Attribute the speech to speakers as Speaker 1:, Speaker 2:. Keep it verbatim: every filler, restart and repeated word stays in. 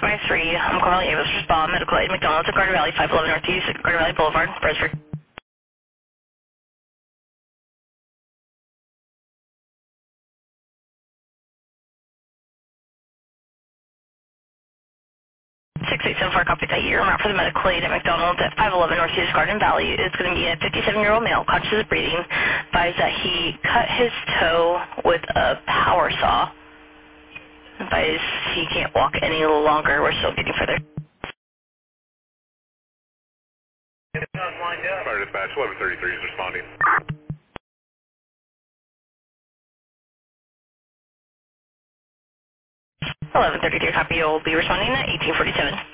Speaker 1: five three. I'm calling Avis Respond Medical Aid McDonald's at Garden Valley, five eleven Northeast, Garden Valley Boulevard, Braesford. six eight seven four, copy that year. Route for the medical aid at McDonald's at five eleven Northeast, Garden Valley. It's going to be a fifty-seven-year-old male, conscious of breathing. Advised that he cut his toe with a power saw. Advised he can't walk any longer. We're still getting further.
Speaker 2: Fire dispatch, eleven thirty-three is responding.
Speaker 1: eleven thirty-three, copy. You'll be responding at eighteen forty-seven.